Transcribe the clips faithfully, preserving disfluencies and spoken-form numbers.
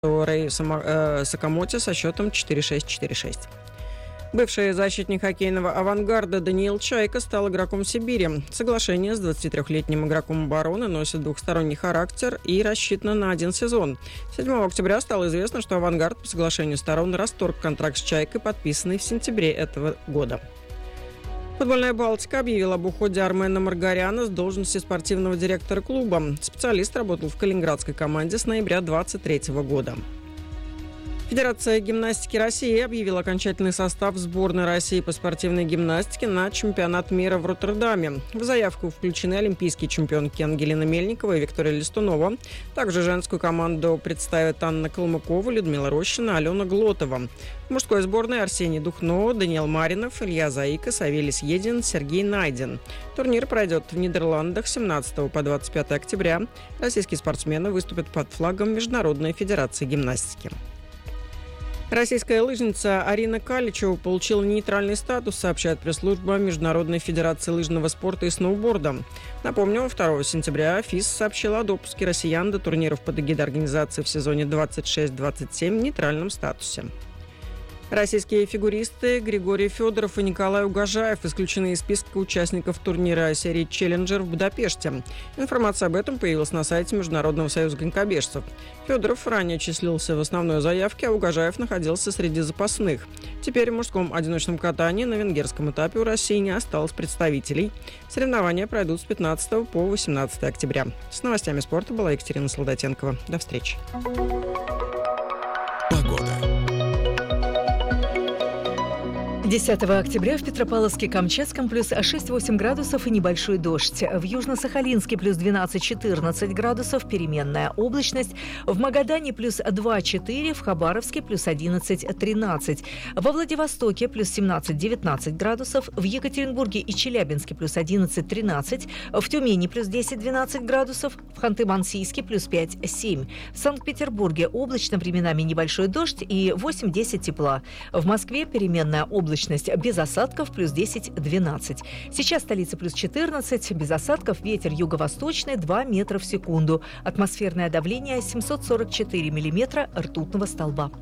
Рэй Сакамоти со счетом четыре шесть четыре шесть. Бывший защитник хоккейного «Авангарда» Даниил Чайка стал игроком Сибири. Соглашение с двадцатитрёхлетним игроком обороны носит двухсторонний характер и рассчитано на один сезон. седьмого октября стало известно, что «Авангард» по соглашению сторон расторг контракт с Чайкой, подписанный в сентябре этого года. Футбольная «Балтика» объявила об уходе Армена Маргаряна с должности спортивного директора клуба. Специалист работал в калининградской команде с ноября две тысячи двадцать третьего года. Федерация гимнастики России объявила окончательный состав сборной России по спортивной гимнастике на чемпионат мира в Роттердаме. В заявку включены олимпийские чемпионки Ангелина Мельникова и Виктория Листунова. Также женскую команду представят Анна Калмыкова, Людмила Рощина, Алена Глотова. В мужской сборной Арсений Духно, Даниил Маринов, Илья Заика, Савелий Съедин, Сергей Найден. Турнир пройдет в Нидерландах с семнадцатого по двадцать пятое октября. Российские спортсмены выступят под флагом Международной федерации гимнастики. Российская лыжница Арина Каличева получила нейтральный статус, сообщает пресс-служба Международной федерации лыжного спорта и сноуборда. Напомню, второго сентября ФИС сообщила о допуске россиян до турниров под эгидой организации в сезоне двадцать шесть двадцать семь в нейтральном статусе. Российские фигуристы Григорий Федоров и Николай Угожаев исключены из списка участников турнира серии «Челленджер» в Будапеште. Информация об этом появилась на сайте Международного союза конькобежцев. Федоров ранее числился в основной заявке, а Угожаев находился среди запасных. Теперь в мужском одиночном катании на венгерском этапе у России не осталось представителей. Соревнования пройдут с пятнадцатого по восемнадцатое октября. С новостями спорта была Екатерина Солдатенкова. До встречи. десятого октября в Петропавловске-Камчатском плюс шесть-восемь градусов и небольшой дождь. В Южно-Сахалинске плюс двенадцать-четырнадцать градусов, переменная облачность. В Магадане плюс два-четыре, в Хабаровске плюс одиннадцать-тринадцать. Во Владивостоке плюс семнадцать-девятнадцать градусов. В Екатеринбурге и Челябинске плюс одиннадцать-тринадцать. В Тюмени плюс десять-двенадцать градусов. В Ханты-Мансийске плюс пять-семь. В Санкт-Петербурге облачно, временами небольшой дождь и восемь-десять тепла. В Москве переменная облачность без осадков плюс десять-двенадцать. Сейчас столица плюс четырнадцать, без осадков, ветер юго-восточный два метра в секунду. Атмосферное давление семьсот сорок четыре миллиметра ртутного столба.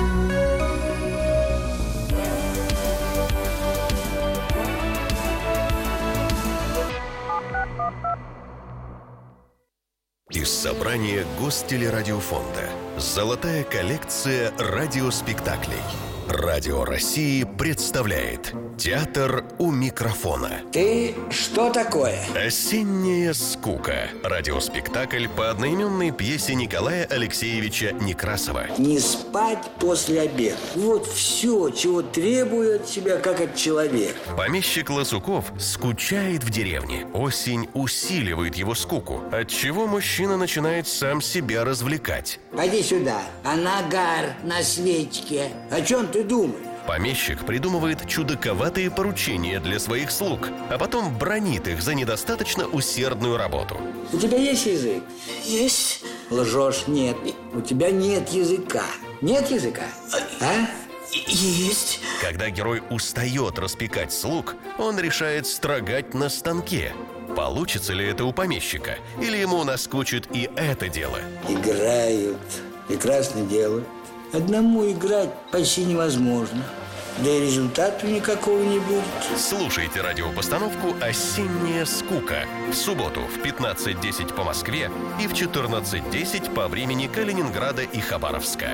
Из собрания Гостелерадиофонда «Золотая коллекция радиоспектаклей». Радио России представляет «Театр у микрофона». Ты что такое? «Осенняя скука». Радиоспектакль по одноименной пьесе Николая Алексеевича Некрасова. Не спать после обеда. Вот все, чего требует от себя, как от человека. Помещик Лосуков скучает в деревне. Осень усиливает его скуку, отчего мужчина начинает сам себя развлекать. Пойди сюда, а нагар на свечке. О чем ты думаешь? Помещик придумывает чудаковатые поручения для своих слуг, а потом бранит их за недостаточно усердную работу. У тебя есть язык? Есть. Лжешь, нет. У тебя нет языка. Нет языка? А? Есть. Когда герой устает распекать слуг, он решает строгать на станке. Получится ли это у помещика? Или ему наскучит и это дело? Играют. Прекрасно делают. Одному играть почти невозможно. Да и результата никакого не будет. Слушайте радиопостановку «Осенняя скука» в субботу в пятнадцать десять по Москве и в четырнадцать десять по времени Калининграда и Хабаровска.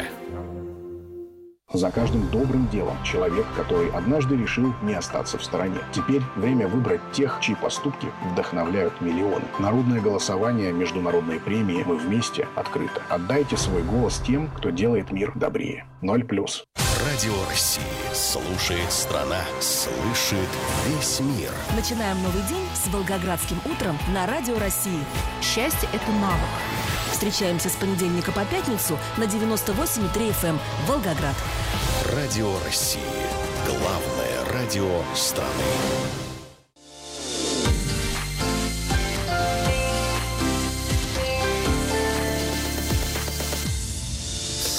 За каждым добрым делом человек, который однажды решил не остаться в стороне. Теперь время выбрать тех, чьи поступки вдохновляют миллионы. Народное голосование, международные премии «Мы вместе» открыто. Отдайте свой голос тем, кто делает мир добрее. Ноль плюс. Радио России. Слушает страна. Слышит весь мир. Начинаем новый день с Волгоградским утром на Радио России. Счастье – это навык. Встречаемся с понедельника по пятницу на девяносто восемь и три эф эм Волгоград. Радио России. Главное радио страны.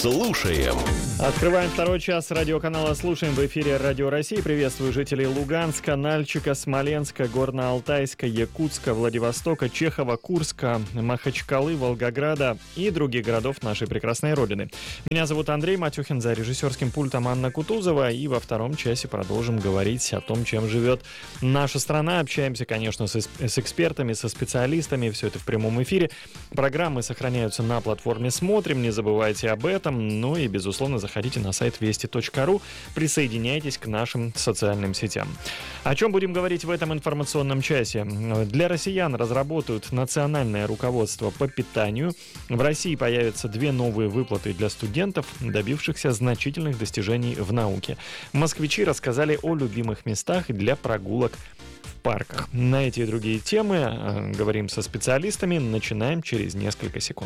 Слушаем. Открываем второй час радиоканала «Слушаем» в эфире Радио России. Приветствую жителей Луганска, Нальчика, Смоленска, Горно-Алтайска, Якутска, Владивостока, Чехова, Курска, Махачкалы, Волгограда и других городов нашей прекрасной родины. Меня зовут Андрей Матюхин, за режиссерским пультом Анна Кутузова. И во втором часе продолжим говорить о том, чем живет наша страна. Общаемся, конечно, с, с экспертами, со специалистами. Все это в прямом эфире. Программы сохраняются на платформе «Смотрим». Не забывайте об этом. Ну и, безусловно, заходите на сайт вести точка ру, присоединяйтесь к нашим социальным сетям. О чем будем говорить в этом информационном часе? Для россиян разработают национальное руководство по питанию. В России появятся две новые выплаты для студентов, добившихся значительных достижений в науке. Москвичи рассказали о любимых местах для прогулок в парках. На эти и другие темы э, говорим со специалистами. Начинаем через несколько секунд.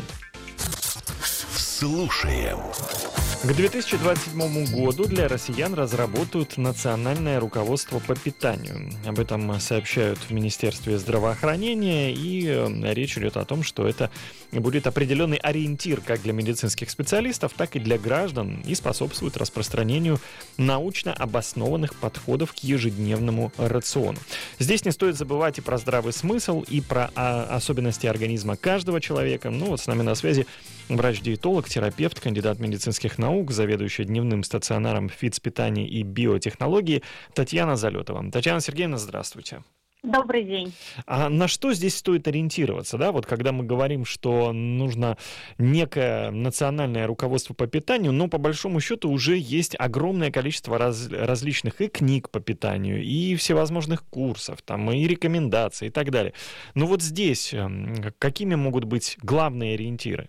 Слушаем. К две тысячи двадцать седьмому году для россиян разработают национальное руководство по питанию. Об этом сообщают в Министерстве здравоохранения, и речь идет о том, что это будет определенный ориентир как для медицинских специалистов, так и для граждан, и способствует распространению научно обоснованных подходов к ежедневному рациону. Здесь не стоит забывать и про здравый смысл, и про особенности организма каждого человека. Ну вот с нами на связи врач-диетолог, терапевт, кандидат медицинских наук, заведующий дневным стационаром фитспитания и биотехнологии Татьяна Залетова. Татьяна Сергеевна, здравствуйте. Добрый день. А на что здесь стоит ориентироваться, да? Вот когда мы говорим, что нужно некое национальное руководство по питанию, но по большому счету уже есть огромное количество раз, различных и книг по питанию, и всевозможных курсов, там, и рекомендаций и так далее. Но вот здесь какими могут быть главные ориентиры?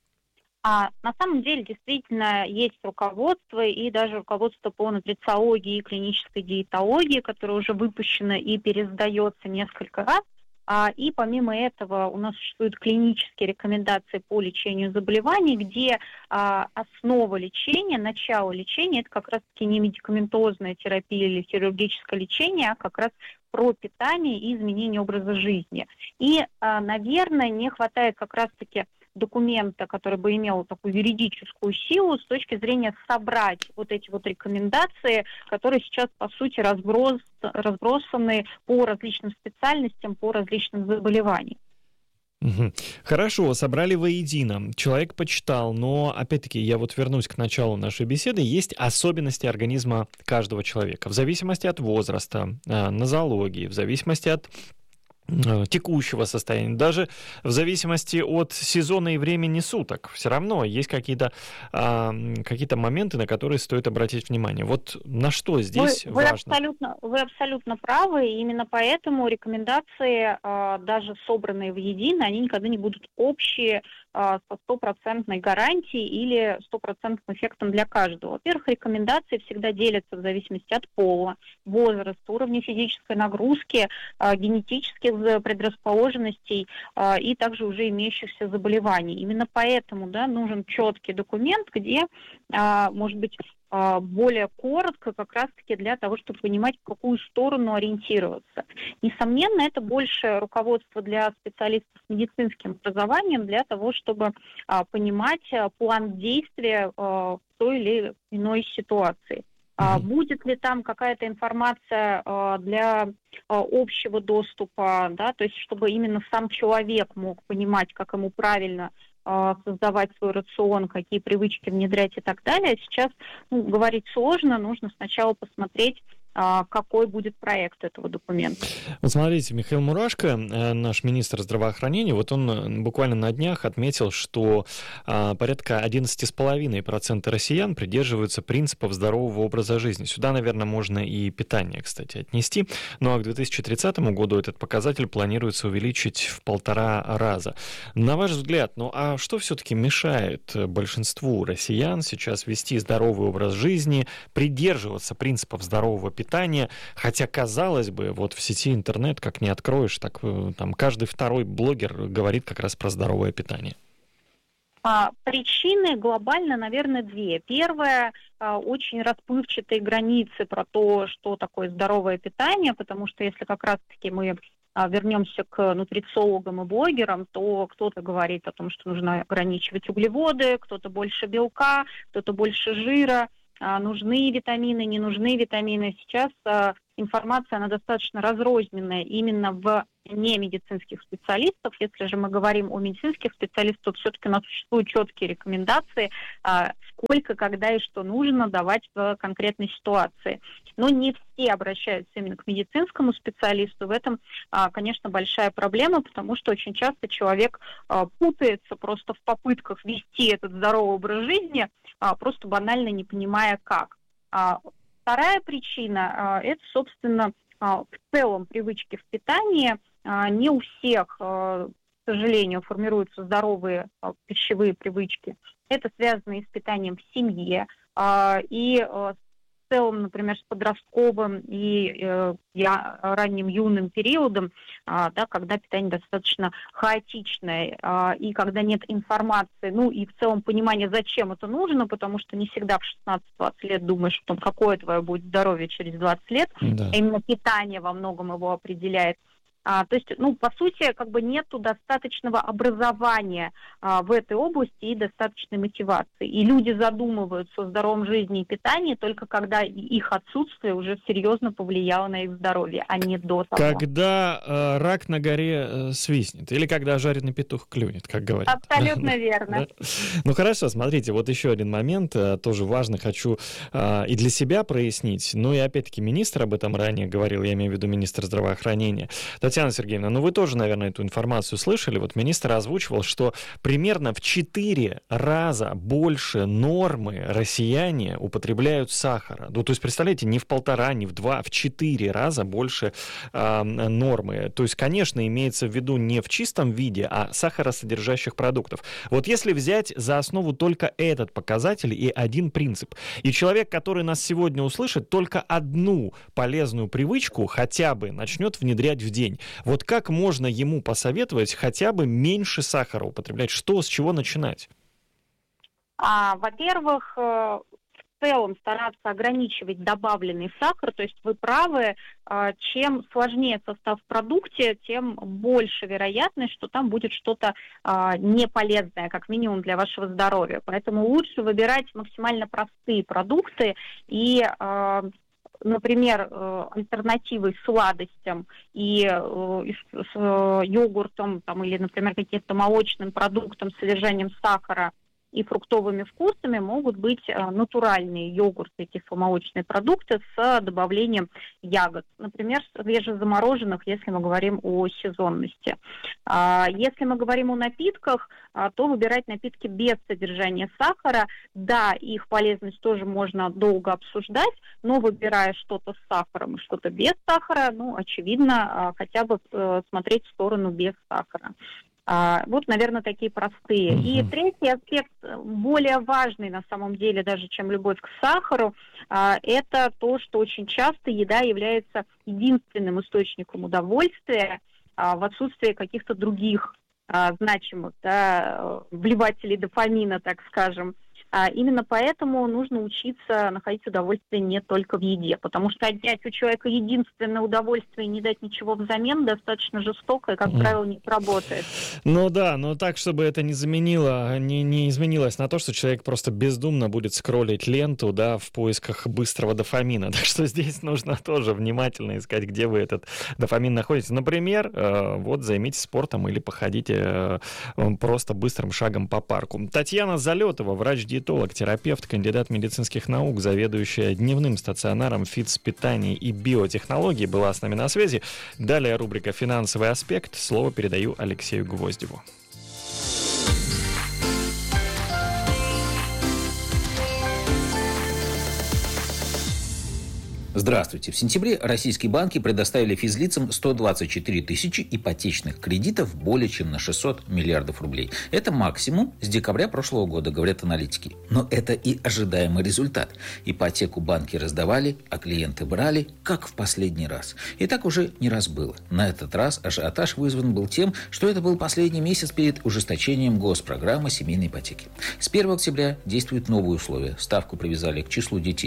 А на самом деле действительно есть руководство и даже руководство по нутрициологии и клинической диетологии, которое уже выпущено и переиздается несколько раз. А, и помимо этого у нас существуют клинические рекомендации по лечению заболеваний, где а, основа лечения, начало лечения – это как раз-таки не медикаментозная терапия или хирургическое лечение, а как раз про питание и изменение образа жизни. И, а, наверное, не хватает как раз-таки документа, который бы имел такую юридическую силу с точки зрения собрать вот эти вот рекомендации, которые сейчас, по сути, разброс, разбросаны по различным специальностям, по различным заболеваниям. Угу. Хорошо, собрали воедино. Человек почитал, но, опять-таки, я вот вернусь к началу нашей беседы. Есть особенности организма каждого человека. В зависимости от возраста, нозологии, в зависимости от текущего состояния, даже в зависимости от сезона и времени суток, все равно есть какие-то, а, какие-то моменты, на которые стоит обратить внимание. Вот на что здесь вы, вы важно? Абсолютно, вы абсолютно правы, и именно поэтому рекомендации, а, даже собранные воедино, они никогда не будут общие, а, со стопроцентной гарантией или стопроцентным эффектом для каждого. Во-первых, рекомендации всегда делятся в зависимости от пола, возраста, уровня физической нагрузки, а, генетических предрасположенностей а, и также уже имеющихся заболеваний. Именно поэтому, да, нужен четкий документ, где, а, может быть, а, более коротко, как раз-таки для того, чтобы понимать, в какую сторону ориентироваться. Несомненно, это больше руководство для специалистов с медицинским образованием, для того, чтобы а, понимать а, план действия а, в той или иной ситуации. А будет ли там какая-то информация а, для а, общего доступа, да, то есть чтобы именно сам человек мог понимать, как ему правильно а, создавать свой рацион, какие привычки внедрять и так далее. Сейчас ну, говорить сложно, нужно сначала посмотреть, какой будет проект этого документа. Вот смотрите, Михаил Мурашко, наш министр здравоохранения, вот он буквально на днях отметил, что а, порядка одиннадцать целых пять десятых процента россиян придерживаются принципов здорового образа жизни. Сюда, наверное, можно и питание, кстати, отнести. Ну а к две тысячи тридцатому году этот показатель планируется увеличить в полтора раза. На ваш взгляд, ну а что все-таки мешает большинству россиян сейчас вести здоровый образ жизни, придерживаться принципов здорового питания? Питания, хотя, казалось бы, вот в сети интернет, как не откроешь, так там каждый второй блогер говорит как раз про здоровое питание. А, причины глобально, наверное, две. Первая а, очень расплывчатые границы про то, что такое здоровое питание, потому что если как раз-таки мы вернемся к нутрициологам и блогерам, то кто-то говорит о том, что нужно ограничивать углеводы, кто-то больше белка, кто-то больше жира, нужны витамины, не нужны витамины. Сейчас информация, она достаточно разрозненная именно в немедицинских специалистов. Если же мы говорим о медицинских специалистах, то все-таки у нас существуют четкие рекомендации, сколько, когда и что нужно давать в конкретной ситуации. Но не все обращаются именно к медицинскому специалисту. В этом, конечно, большая проблема, потому что очень часто человек путается просто в попытках вести этот здоровый образ жизни, просто банально не понимая как. Вторая причина – это, собственно, в целом привычки в питании. Не у всех, к сожалению, формируются здоровые пищевые привычки. Это связано и с питанием в семье, и с в целом, например, с подростковым и э, ранним юным периодом, а, да, когда питание достаточно хаотичное, а, и когда нет информации, ну и в целом понимания, зачем это нужно, потому что не всегда в шестнадцать-двадцать лет думаешь о том, какое твое будет здоровье через двадцать лет, да. Именно питание во многом его определяет. А, то есть, ну, по сути, как бы нету достаточного образования а, в этой области и достаточной мотивации. И люди задумываются о здоровом жизни и питании только когда их отсутствие уже серьезно повлияло на их здоровье, а не до того. Когда э, рак на горе э, свистнет, или когда жареный петух клюнет, как говорят. Абсолютно верно. Да? Ну, хорошо, смотрите, вот еще один момент, э, тоже важно, хочу э, и для себя прояснить, ну и опять-таки министр об этом ранее говорил, я имею в виду министр здравоохранения. Татьяна Сергеевна, ну вы тоже, наверное, эту информацию слышали. Вот министр озвучивал, что примерно в четыре раза больше нормы россияне употребляют сахара. Ну, то есть, представляете, не в полтора, не в два, а в четыре раза больше э, нормы. То есть, конечно, имеется в виду не в чистом виде, а сахаросодержащих продуктов. Вот если взять за основу только этот показатель и один принцип, и человек, который нас сегодня услышит, только одну полезную привычку хотя бы начнет внедрять в день. Вот как можно ему посоветовать хотя бы меньше сахара употреблять? Что, с чего начинать? А, во-первых, в целом стараться ограничивать добавленный сахар. То есть вы правы, чем сложнее состав в продукте, тем больше вероятность, что там будет что-то неполезное, как минимум для вашего здоровья. Поэтому лучше выбирать максимально простые продукты и... Например, альтернативой сладостям и с йогуртом там, или, например, каким-то молочным продуктом с содержанием сахара и фруктовыми вкусами могут быть натуральные йогурты, кисломолочные продукты с добавлением ягод. Например, свежезамороженных, если мы говорим о сезонности. Если мы говорим о напитках, то выбирать напитки без содержания сахара. Да, их полезность тоже можно долго обсуждать, но выбирая что-то с сахаром и что-то без сахара, ну, очевидно, хотя бы смотреть в сторону без сахара. Вот, наверное, такие простые. Uh-huh. И третий аспект, более важный на самом деле, даже чем любовь к сахару, это то, что очень часто еда является единственным источником удовольствия в отсутствии каких-то других значимых, да, вливателей дофамина, так скажем. Именно поэтому нужно учиться находить удовольствие не только в еде, потому что отнять у человека единственное удовольствие и не дать ничего взамен достаточно жестоко и, как mm. правило, не работает. Ну да, но так, чтобы это не заменило, не, не изменилось на то, что человек просто бездумно будет скроллить ленту, да, в поисках быстрого дофамина. Так что здесь нужно тоже внимательно искать, где вы этот дофамин находите. Например, э, вот займитесь спортом или походите э, просто быстрым шагом по парку. Татьяна Залетова, врач-диетолог, терапевт, кандидат медицинских наук, заведующая дневным стационаром фитспитания и биотехнологий, была с нами на связи. Далее рубрика «Финансовый аспект». Слово передаю Алексею Гвоздеву. Здравствуйте. В сентябре российские банки предоставили физлицам сто двадцать четыре тысячи ипотечных кредитов более чем на шестьсот миллиардов рублей. Это максимум с декабря прошлого года, говорят аналитики. Но это и ожидаемый результат. Ипотеку банки раздавали, а клиенты брали, как в последний раз. И так уже не раз было. На этот раз ажиотаж вызван был тем, что это был последний месяц перед ужесточением госпрограммы семейной ипотеки. С первого октября действуют новые условия. Ставку привязали к числу детей,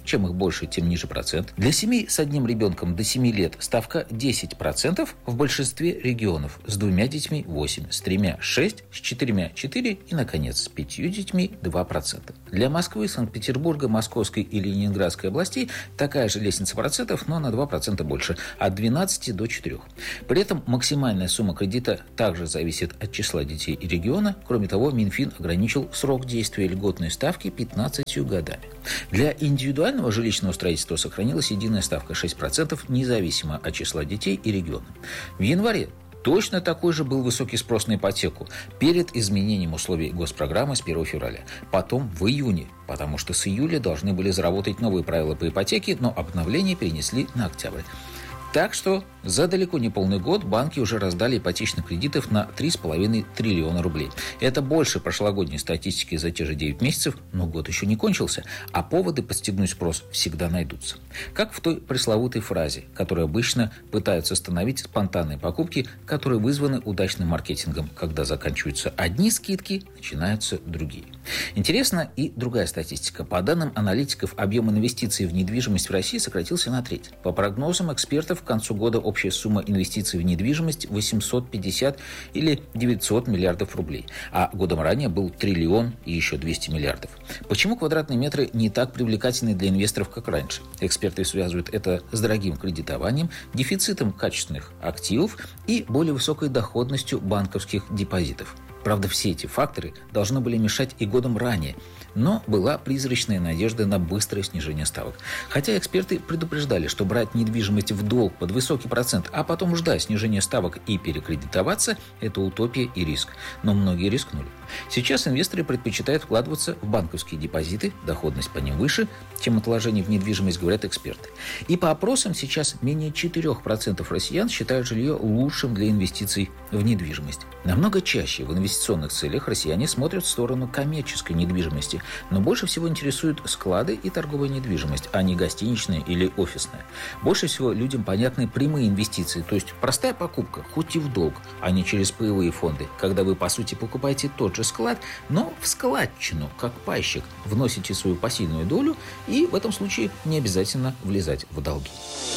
Чем их больше, тем ниже процент. Для семей с одним ребенком до семи лет ставка десять процентов в большинстве регионов. С двумя детьми восемь процентов, с тремя шесть процентов, с четырьмя четыре процента и, наконец, с пятью детьми два процента. Для Москвы, Санкт-Петербурга, Московской и Ленинградской областей такая же лестница процентов, но на два процента больше, от двенадцати до четырёх. При этом максимальная сумма кредита также зависит от числа детей и региона. Кроме того, Минфин ограничил срок действия льготной ставки пятнадцатью годами. Для индивидуального жилищного строительства сохранилась единая ставка шесть процентов, независимо от числа детей и региона. В январе точно такой же был высокий спрос на ипотеку перед изменением условий госпрограммы с первого февраля. Потом в июне, потому что с июля должны были заработать новые правила по ипотеке, но обновление перенесли на октябрь. Так что за далеко не полный год банки уже раздали ипотечных кредитов на три с половиной триллиона рублей. Это больше прошлогодней статистики за те же девять месяцев, но год еще не кончился, а поводы подстегнуть спрос всегда найдутся. Как в той пресловутой фразе, которую обычно пытаются остановить спонтанные покупки, которые вызваны удачным маркетингом. Когда заканчиваются одни скидки, начинаются другие. Интересна и другая статистика. По данным аналитиков, объем инвестиций в недвижимость в России сократился на треть. По прогнозам экспертов, к концу года общая сумма инвестиций в недвижимость восемьсот пятьдесят или девятьсот миллиардов рублей, а годом ранее был триллион и еще двести миллиардов. Почему квадратные метры не так привлекательны для инвесторов, как раньше? Эксперты связывают это с дорогим кредитованием, дефицитом качественных активов и более высокой доходностью банковских депозитов. Правда, все эти факторы должны были мешать и годом ранее, но была призрачная надежда на быстрое снижение ставок. Хотя эксперты предупреждали, что брать недвижимость в долг под высокий процент, а потом ждать снижения ставок и перекредитоваться – это утопия и риск. Но многие рискнули. Сейчас инвесторы предпочитают вкладываться в банковские депозиты, доходность по ним выше, чем отложение в недвижимость, говорят эксперты. И по опросам сейчас менее четырех процентов россиян считают жилье лучшим для инвестиций в недвижимость. Намного чаще в инвестиционных целях россияне смотрят в сторону коммерческой недвижимости, но больше всего интересуют склады и торговая недвижимость, а не гостиничная или офисная. Больше всего людям понятны прямые инвестиции, то есть простая покупка, хоть и в долг, а не через паевые фонды, когда вы, по сути, покупаете тот же склад, но в складчину, как пайщик, вносите свою пассивную долю и в этом случае не обязательно влезать в долги.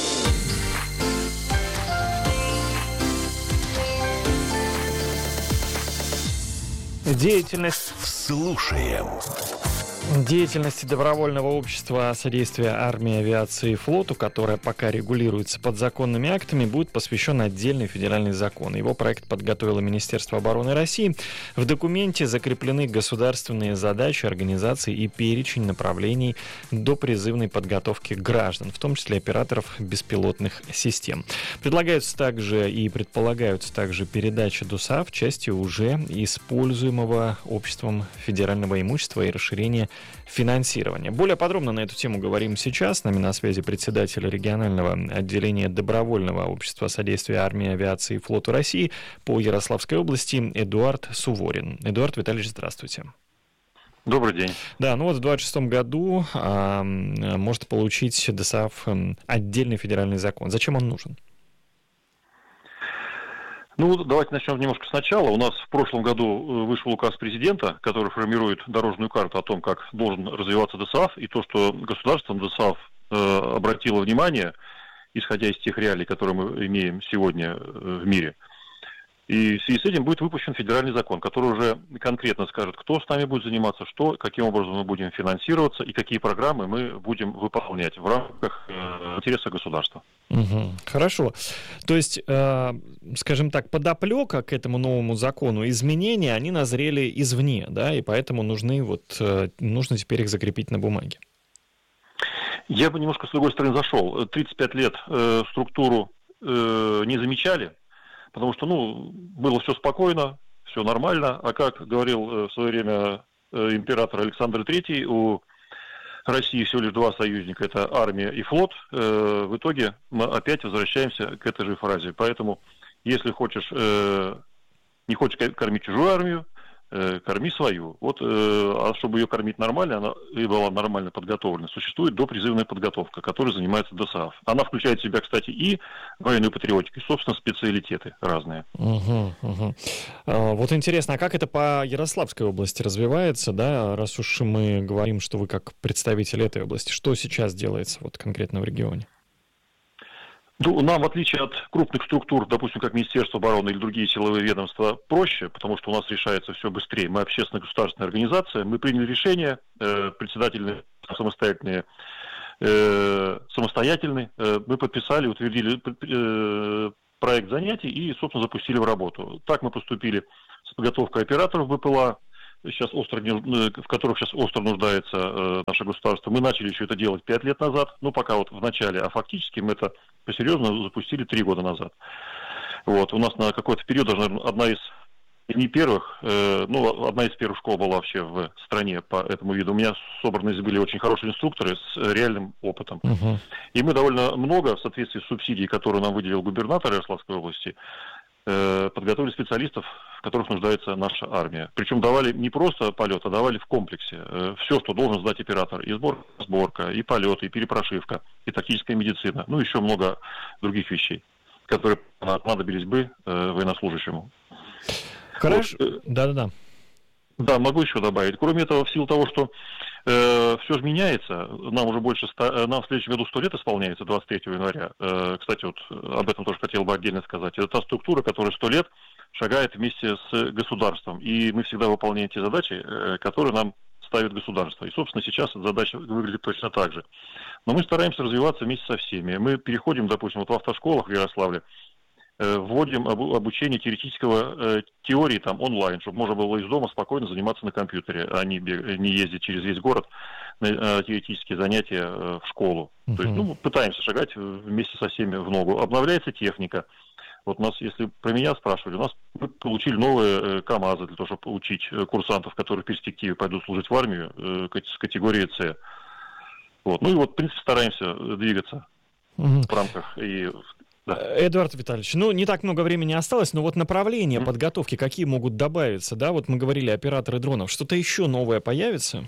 Деятельность. Слушаем. Деятельности добровольного общества содействия армии, авиации и флоту, которая пока регулируется подзаконными актами, будет посвящен отдельный федеральный закон. Его проект подготовило Министерство обороны России. В документе закреплены государственные задачи, организации и перечень направлений до призывной подготовки граждан, в том числе операторов беспилотных систем. Предлагаются также и предполагаются также передача ДУСА в части уже используемого обществом федерального имущества и расширение финансирования. Более подробно на эту тему говорим сейчас. С нами на связи председатель регионального отделения добровольного общества содействия армии, авиации и флоту России по Ярославской области Эдуард Суворин. Эдуард Витальевич, здравствуйте. Добрый день. Да, ну вот в двадцать шестом году а, может получить ДОСААФ отдельный федеральный закон. Зачем он нужен? Ну, давайте начнем немножко сначала. У нас в прошлом году вышел указ президента, который формирует дорожную карту о том, как должен развиваться ДОСААФ, и то, что государство на ДОСААФ э, обратило внимание, исходя из тех реалий, которые мы имеем сегодня в мире. И в связи с этим будет выпущен федеральный закон, который уже конкретно скажет, кто с нами будет заниматься, что, каким образом мы будем финансироваться и какие программы мы будем выполнять в рамках э, интереса государства. Угу, хорошо. То есть, э, скажем так, подоплека к этому новому закону, изменения, они назрели извне, да, и поэтому нужны вот, э, нужно теперь их закрепить на бумаге. Я бы немножко с другой стороны зашел. тридцать пять лет э, структуру э, не замечали. Потому что, ну, было все спокойно, все нормально. А как говорил в свое время император Александр Третий, у России всего лишь два союзника, это армия и флот. В итоге мы опять возвращаемся к этой же фразе. Поэтому, если хочешь, не хочешь кормить чужую армию, э, корми свою. Вот, э, а чтобы ее кормить нормально, она и была нормально подготовлена, существует допризывная подготовка, которой занимается ДОСААФ. Она включает в себя, кстати, и военную патриотику, и, собственно, специалитеты разные. Угу, угу. А, вот интересно, а как это по Ярославской области развивается, да, раз уж мы говорим, что вы как представитель этой области, что сейчас делается вот конкретно в регионе? Ну, нам, в отличие от крупных структур, допустим, как Министерство обороны или другие силовые ведомства, проще, потому что у нас решается все быстрее. Мы общественная государственная организация, мы приняли решение, э, председатели самостоятельные, э, самостоятельные, э, мы подписали, утвердили э, проект занятий и, собственно, запустили в работу. Так мы поступили с подготовкой операторов БПЛА, сейчас остро, в которых сейчас остро нуждается э, наше государство. Мы начали еще это делать пять лет назад, ну, пока вот в начале, а фактически мы это посерьезно запустили три года назад. Вот, у нас на какой-то период даже, наверное, одна из, не первых, э, ну, одна из первых школ была вообще в стране по этому виду. У меня собраны здесь были очень хорошие инструкторы с реальным опытом. Uh-huh. И мы довольно много, в соответствии с субсидией, которую нам выделил губернатор Ярославской области, подготовили специалистов, в которых нуждается наша армия. Причем давали не просто полет, а давали в комплексе. Все, что должен сдать оператор. И сборка, сборка, и полет, и перепрошивка, и тактическая медицина. Ну, еще много других вещей, которые понадобились бы военнослужащему. Хорошо. Вот. Да-да-да. Да, могу еще добавить. Кроме этого, в силу того, что э, все же меняется, нам уже больше, ста, нам в следующем году сто лет исполняется, двадцать третьего января. Э, кстати, вот об этом тоже хотел бы отдельно сказать. Это та структура, которая сто лет шагает вместе с государством. И мы всегда выполняем те задачи, э, которые нам ставит государство. И, собственно, сейчас эта задача выглядит точно так же. Но мы стараемся развиваться вместе со всеми. Мы переходим, допустим, вот в автошколах в Ярославле, вводим обучение теоретического теории там онлайн, чтобы можно было из дома спокойно заниматься на компьютере, а не, не ездить через весь город на теоретические занятия в школу. Uh-huh. То есть, ну, пытаемся шагать вместе со всеми в ногу. Обновляется техника. Вот у нас, если про меня спрашивали, у нас мы получили новые КАМАЗы для того, чтобы учить курсантов, которые в перспективе пойдут служить в армию с категории С. Вот. Ну и вот, в принципе, стараемся двигаться uh-huh. в рамках и... Да. Эдуард Витальевич, ну, не так много времени осталось, но вот направления mm-hmm. подготовки какие могут добавиться, да? Вот мы говорили, операторы дронов, что-то еще новое появится?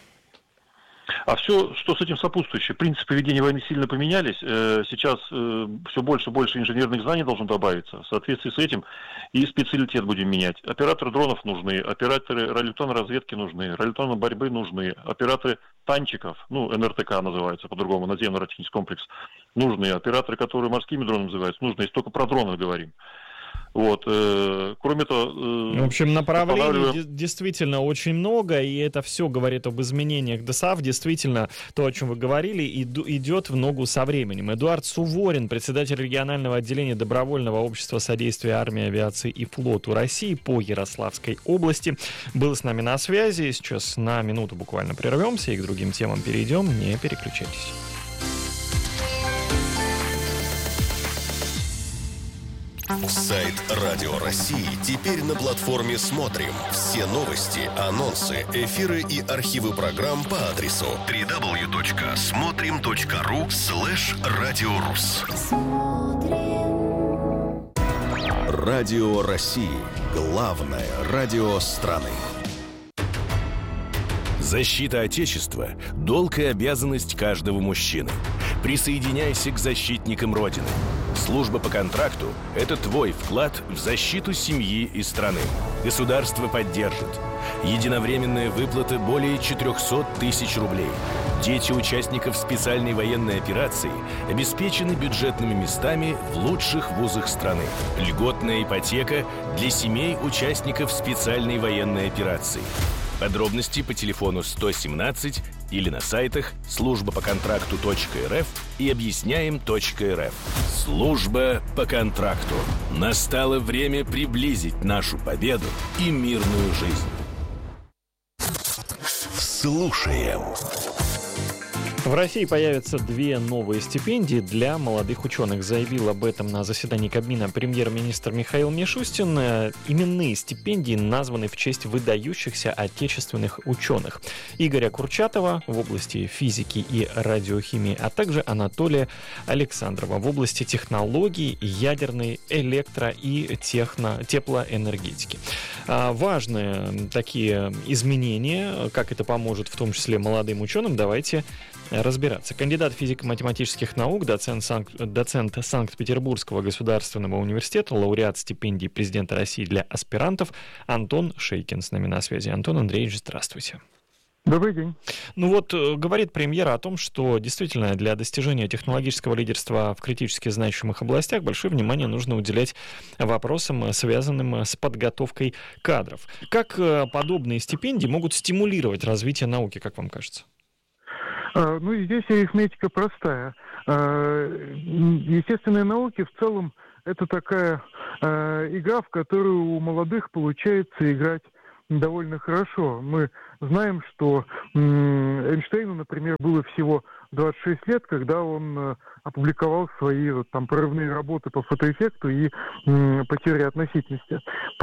А все, что с этим сопутствующее, принципы поведения войны сильно поменялись. Сейчас все больше и больше инженерных знаний должно добавиться. В соответствии с этим и специалитет будем менять. Операторы дронов нужны, операторы радиоэлектронной разведки нужны, радиоэлектронной борьбы нужны, операторы танчиков, ну, эн эр тэ ка называется по-другому, наземный радиотехнический комплекс, нужны, операторы, которые морскими дронами называются, нужны, если только про дроны говорим. Вот. Э, кроме этого... Э, в общем, направлений д- действительно очень много, и это все говорит об изменениях ДОСААФ. Действительно, то, о чем вы говорили, иду, идет в ногу со временем. Эдуард Суворин, председатель регионального отделения Добровольного общества содействия армии, авиации и флоту России по Ярославской области, был с нами на связи. Сейчас на минуту буквально прервемся и к другим темам перейдем. Не переключайтесь. Сайт Радио России теперь на платформе «Смотрим». Все новости, анонсы, эфиры и архивы программ по адресу дабл ю дабл ю дабл ю точка смотрим точка ру слэш радиорус. Радио России. Главное радио страны. Защита Отечества – долг и обязанность каждого мужчины. Присоединяйся к защитникам Родины. Служба по контракту – это твой вклад в защиту семьи и страны. Государство поддержит. Единовременная выплата более четыреста тысяч рублей. Дети участников специальной военной операции обеспечены бюджетными местами в лучших вузах страны. Льготная ипотека для семей участников специальной военной операции. Подробности по телефону сто семнадцать или на сайтах служба по контракту точка эр эф и объясняем точка эр эф. Служба по контракту. Настало время приблизить нашу победу и мирную жизнь. Слушаем. В России появятся две новые стипендии для молодых ученых. Заявил об этом на заседании Кабмина премьер-министр Михаил Мишустин. Именные стипендии названы в честь выдающихся отечественных ученых. Игоря Курчатова в области физики и радиохимии, а также Анатолия Александрова в области технологий, ядерной, электро- и техно- теплоэнергетики. Важные такие изменения, как это поможет в том числе молодым ученым, давайте разбираться. Кандидат физико-математических наук, доцент, Санк... доцент Санкт-Петербургского государственного университета, лауреат стипендии президента России для аспирантов Антон Шейкин с нами на связи. Антон Андреевич, здравствуйте. Добрый день. Ну вот, говорит премьер о том, что действительно для достижения технологического лидерства в критически значимых областях большое внимание нужно уделять вопросам, связанным с подготовкой кадров. Как подобные стипендии могут стимулировать развитие науки, как вам кажется? Ну, здесь арифметика простая. Естественные науки в целом это такая игра, в которую у молодых получается играть довольно хорошо. Мы знаем, что Эйнштейну, например, было всего двадцать шесть лет, когда он опубликовал свои вот, там, прорывные работы по фотоэффекту и по теории относительности.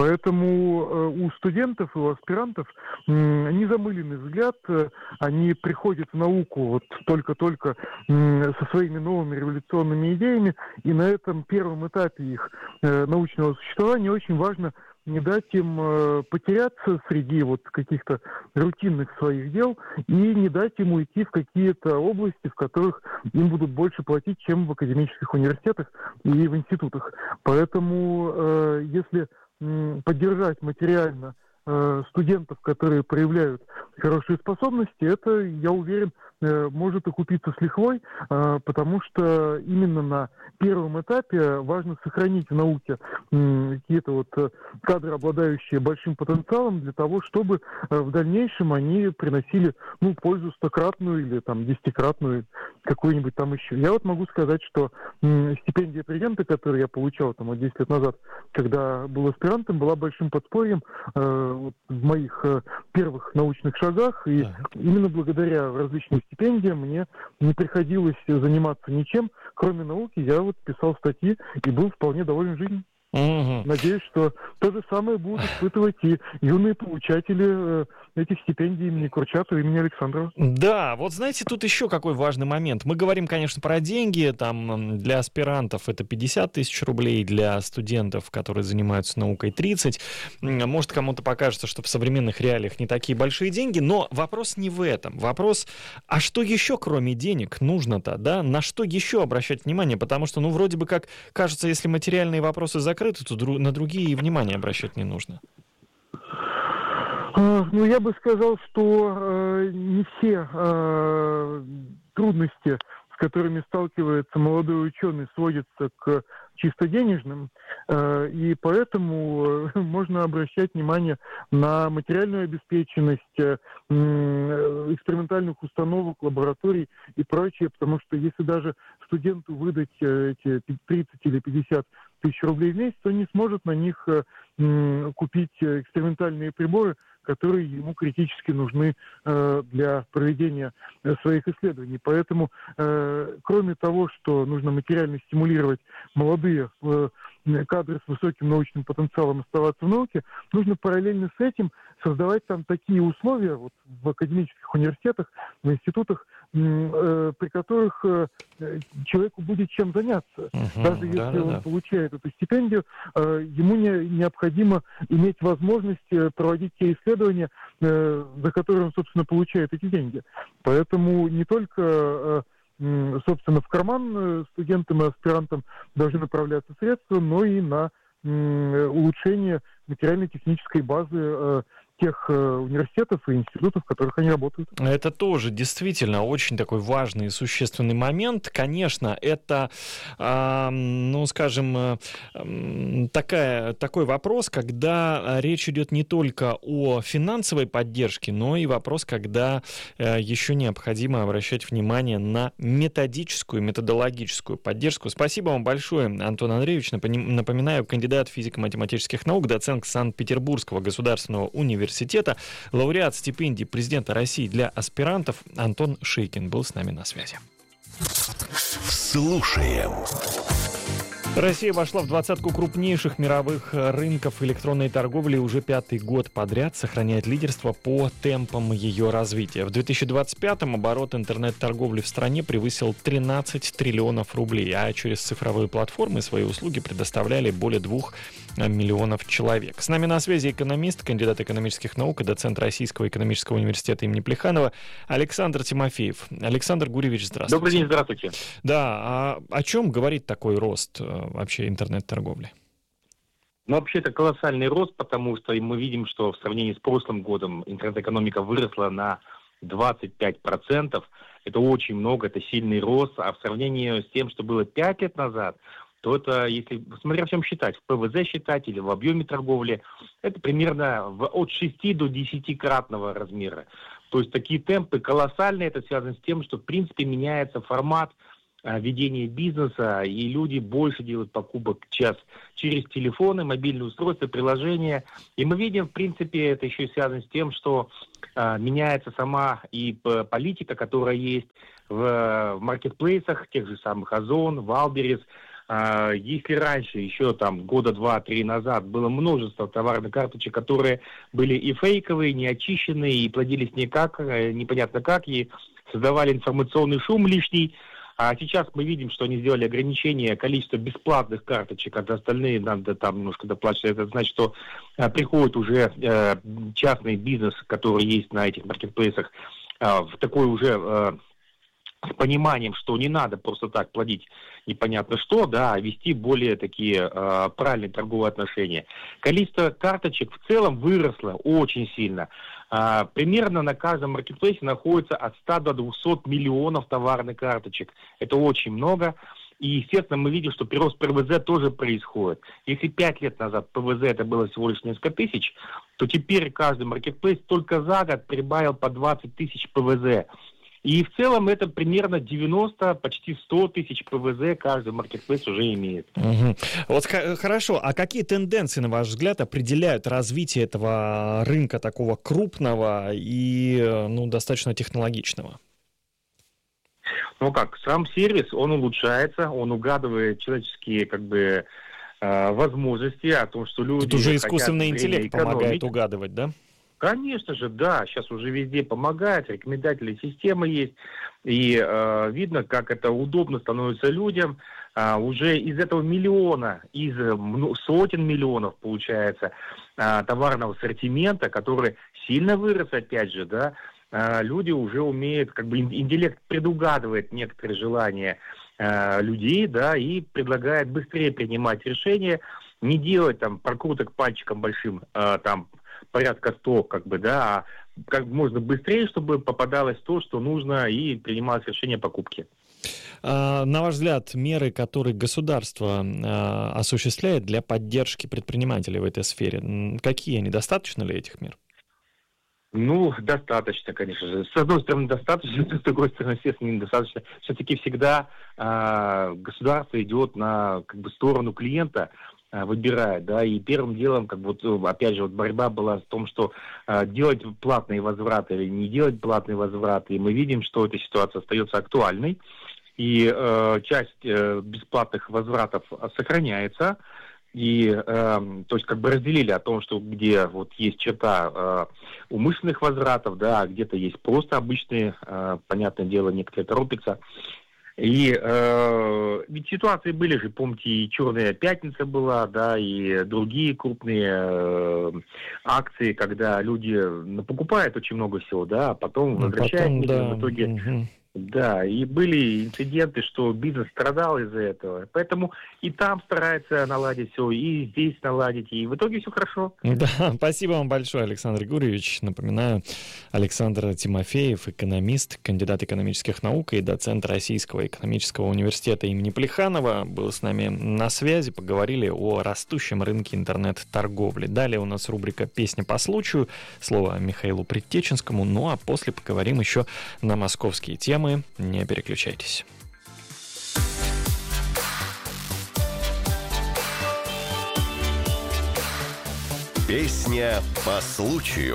Поэтому у студентов и у аспирантов незамыленный взгляд, они приходят в науку вот только-только со своими новыми революционными идеями, и на этом первом этапе их научного существования очень важно не дать им э, потеряться среди вот каких-то рутинных своих дел и не дать им уйти в какие-то области, в которых им будут больше платить, чем в академических университетах и в институтах. Поэтому э, если э, поддержать материально э, студентов, которые проявляют хорошие способности, это, я уверен, э, может окупиться с лихвой, э, потому что именно на первом этапе важно сохранить в науке э, какие-то вот э, кадры, обладающие большим потенциалом, для того, чтобы э, в дальнейшем они приносили ну, пользу стократную или там десятикратную, какую-нибудь там еще. Я вот могу сказать, что э, стипендия президента, которую я получал там десять лет назад, когда был аспирантом, была большим подспорьем э, вот, в моих э, первых научных шагах, и да. Именно благодаря различным стипендиям мне не приходилось заниматься ничем, кроме науки. Я вот писал статьи и был вполне доволен жизнью. Угу. Надеюсь, что то же самое будут испытывать и юные получатели этих стипендий имени Курчатова, имени Александрова. Да, вот знаете, тут еще какой важный момент. Мы говорим, конечно, про деньги. Там для аспирантов это пятьдесят тысяч рублей, для студентов, которые занимаются наукой, тридцать. Может, кому-то покажется, что в современных реалиях не такие большие деньги, но вопрос не в этом. Вопрос, а что еще, кроме денег, нужно-то, да? На что еще обращать внимание? Потому что, ну, вроде бы как, кажется, если материальные вопросы закрыты, то на другие внимания обращать не нужно. Ну, я бы сказал, что э, не все э, трудности, с которыми сталкивается молодой ученый, сводятся к чисто денежным, э, и поэтому можно обращать внимание на материальную обеспеченность э, экспериментальных установок, лабораторий и прочее, потому что если даже студенту выдать э, эти тридцать или пятьдесят тысяч рублей в месяц, он не сможет на них э, купить экспериментальные приборы, которые ему критически нужны э, для проведения э, своих исследований. Поэтому, э, кроме того, что нужно материально стимулировать молодые э, кадры с высоким научным потенциалом оставаться в науке, нужно параллельно с этим создавать там такие условия вот, в академических университетах, в институтах, э, при которых э, человеку будет чем заняться. Угу, Даже если да, он да. получает эту стипендию, э, ему не, необходимо иметь возможность проводить те исследования, э, за которые он, собственно, получает эти деньги. Поэтому не только э, собственно, в карман студентам и аспирантам должны направляться средства, но и на улучшение материально-технической базы тех университетов и институтов, в которых они работают. Это тоже действительно очень такой важный и существенный момент. Конечно, это, э, ну, скажем, э, такая, такой вопрос, когда речь идет не только о финансовой поддержке, но и вопрос, когда э, еще необходимо обращать внимание на методическую, методологическую поддержку. Спасибо вам большое, Антон Андреевич. Напоминаю, кандидат физико-математических наук, доцент Санкт-Петербургского государственного университета, университета, лауреат стипендии президента России для аспирантов Антон Шейкин был с нами на связи. Слушаем. Россия вошла в двадцатку крупнейших мировых рынков электронной торговли уже пятый год подряд, сохраняет лидерство по темпам ее развития. В две тысячи двадцать пятом оборот интернет-торговли в стране превысил тринадцать триллионов рублей, а через цифровые платформы свои услуги предоставляли более двух миллионов человек. С нами на связи экономист, кандидат экономических наук и доцент Российского экономического университета имени Плеханова Александр Тимофеев. Александр Гурьевич, здравствуйте. Добрый день, здравствуйте. Да, а о чем говорит такой рост вообще интернет-торговли? Ну, вообще, это колоссальный рост, потому что мы видим, что в сравнении с прошлым годом интернет-экономика выросла на двадцать пять процентов. Это очень много, это сильный рост. А в сравнении с тем, что было пять лет назад, то это, если, смотря в чем считать, в ПВЗ считать или в объеме торговли, это примерно в, от шести до десятикратного размера. То есть такие темпы колоссальные, это связано с тем, что в принципе меняется формат ведения бизнеса, и люди больше делают покупок сейчас через телефоны, мобильные устройства, приложения. И мы видим, в принципе, это еще и связано с тем, что а, меняется сама и политика, которая есть в, в маркетплейсах, тех же самых Озон, Wildberries. А, если раньше, еще там года два-три назад, было множество товарных карточек, которые были и фейковые, не очищенные, и плодились никак, непонятно как, и создавали информационный шум лишний. А сейчас мы видим, что они сделали ограничение количества бесплатных карточек, а остальные надо там немножко доплачивать. Это значит, что а, приходит уже а, частный бизнес, который есть на этих маркетплейсах, а, в такой уже а, с пониманием, что не надо просто так плодить непонятно что, да, а вести более такие а, правильные торговые отношения. Количество карточек в целом выросло очень сильно. А, примерно на каждом маркетплейсе находится от ста до двухсот миллионов товарных карточек. Это очень много. И, естественно, мы видим, что прирост ПВЗ тоже происходит. Если пять лет назад ПВЗ это было всего лишь несколько тысяч, то теперь каждый маркетплейс только за год прибавил по двадцать тысяч ПВЗ. И в целом это примерно девяносто, почти сто тысяч ПВЗ каждый маркетплейс уже имеет. Угу. Вот х- хорошо, а какие тенденции, на ваш взгляд, определяют развитие этого рынка такого крупного и, ну, достаточно технологичного? Ну как, сам сервис, он улучшается, он угадывает человеческие, как бы, э, возможности о том, что люди... Тут уже искусственный интеллект помогает угадывать, да? Конечно же, да, сейчас уже везде помогает, рекомендательные системы есть, и э, видно, как это удобно становится людям. А, уже из этого миллиона, из ну, сотен миллионов, получается, а, товарного ассортимента, который сильно вырос, опять же, да, а, люди уже умеют, как бы интеллект предугадывает некоторые желания а, людей, да, и предлагает быстрее принимать решения, не делать там прокруток пальчиком большим, а, там, порядка сто, как бы, да, а как можно быстрее, чтобы попадалось то, что нужно, и принималось решение покупки. А, на ваш взгляд, меры, которые государство а, осуществляет для поддержки предпринимателей в этой сфере, какие они? Достаточно ли этих мер? Ну, достаточно, конечно же. С одной стороны, достаточно, с другой стороны, естественно, недостаточно. Все-таки всегда а, государство идет на, как бы, сторону клиента, выбирает, да, и первым делом, как вот, опять же, вот борьба была в том, что э, делать платные возвраты или не делать платные возвраты, и мы видим, что эта ситуация остается актуальной, и э, часть э, бесплатных возвратов сохраняется, и, э, то есть, как бы разделили о том, что где вот есть черта э, умышленных возвратов, да, а где-то есть просто обычные, э, понятное дело, некоторые торопятся. И э, ведь ситуации были же, помните, и «Черная пятница» была, да, и другие крупные э, акции, когда люди ну, покупают очень много всего, да, а потом возвращают, да. В итоге... Угу. Да, и были инциденты, что бизнес страдал из-за этого. Поэтому и там стараются наладить все, и здесь наладить, и в итоге все хорошо. Да, спасибо вам большое, Александр Гурьевич. Напоминаю, Александр Тимофеев, экономист, кандидат экономических наук и доцент Российского экономического университета имени Плеханова, был с нами на связи. Поговорили о растущем рынке интернет-торговли. Далее у нас рубрика «Песня по случаю». Слово Михаилу Предтеченскому. Ну а после поговорим еще на московские темы. Не переключайтесь. Песня по случаю.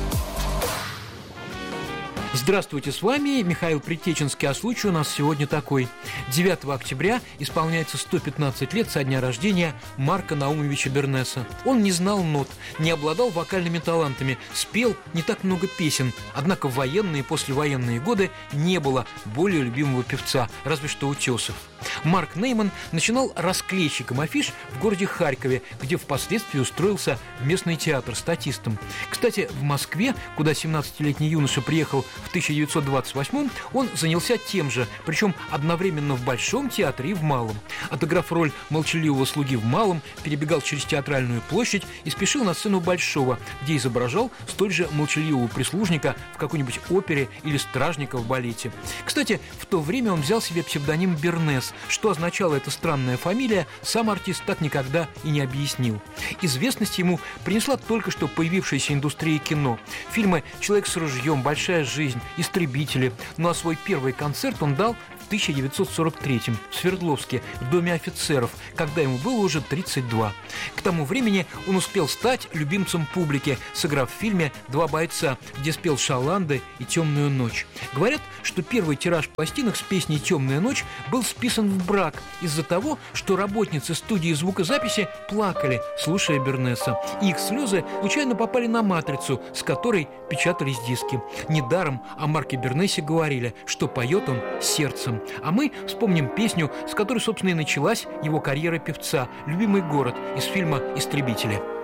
Здравствуйте, с вами Михаил Притеченский, а случай у нас сегодня такой. девятого октября исполняется сто пятнадцать лет со дня рождения Марка Наумовича Бернеса. Он не знал нот, не обладал вокальными талантами, спел не так много песен, однако в военные и послевоенные годы не было более любимого певца, разве что Утесов. Марк Нейман начинал расклейщиком афиш в городе Харькове, где впоследствии устроился в местный театр статистом. Кстати, в Москве, куда семнадцатилетний юноша приехал в тысяча девятьсот двадцать восьмом, он занялся тем же, причем одновременно в Большом театре и в Малом. Отыграв роль молчаливого слуги в Малом, перебегал через Театральную площадь и спешил на сцену Большого, где изображал столь же молчаливого прислужника в какой-нибудь опере или стражника в балете. Кстати, в то время он взял себе псевдоним Бернес. Что означала эта странная фамилия, сам артист так никогда и не объяснил. Известность ему принесла только что появившаяся индустрия кино. Фильмы «Человек с ружьем», «Большая жизнь», «Истребители». Ну а свой первый концерт он дал в тысяча девятьсот сорок третьем в Свердловске, в Доме офицеров, когда ему было уже тридцать два. К тому времени он успел стать любимцем публики, сыграв в фильме «Два бойца», где спел Шаланды и «Темную ночь». Говорят, что первый тираж пластинок с песней «Темная ночь» был списан в брак из-за того, что работницы студии звукозаписи плакали, слушая Бернеса. И их слезы случайно попали на матрицу, с которой печатались диски. Недаром о Марке Бернесе говорили, что поет он сердцем. А мы вспомним песню, с которой, собственно, и началась его карьера певца «Любимый город» из фильма «Истребители».